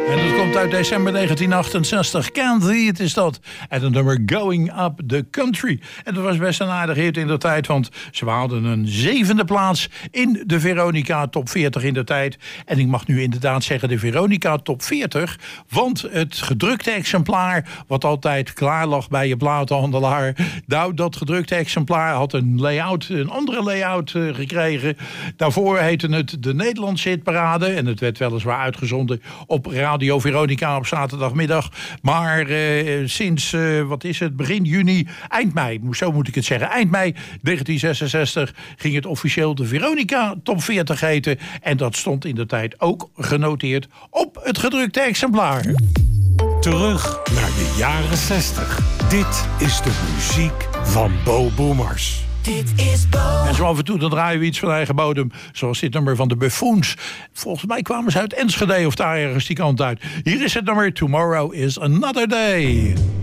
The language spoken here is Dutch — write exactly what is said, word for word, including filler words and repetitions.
En dat komt uit december negentien achtenzestig. Candy, het is dat. En het nummer Going Up the Country. En dat was best een aardig hit in de tijd, want ze haalden een zevende plaats in de Veronica Top veertig in de tijd. En ik mag nu inderdaad zeggen de Veronica Top veertig, want het gedrukte exemplaar, wat altijd klaar lag bij je platenhandelaar, nou, dat gedrukte exemplaar had een layout, een andere layout uh, gekregen. Daarvoor heette het de Nederlandse hitparade en het werd weliswaar uitgezonden op Radio Veronica op zaterdagmiddag. Maar uh, sinds, uh, wat is het, begin juni, eind mei, zo moet ik het zeggen, eind mei negentien zesenzestig ging het officieel de Veronica Top veertig heten. En dat stond in de tijd ook genoteerd op het gedrukte exemplaar. Terug naar de jaren zestig. Dit is de muziek van Bo Boomers. Dit is Bo. En zo af en toe dan draaien we iets van eigen bodem. Zoals dit nummer van de Buffoons. Volgens mij kwamen ze uit Enschede of daar ergens die kant uit. Hier is het nummer Tomorrow is Another Day.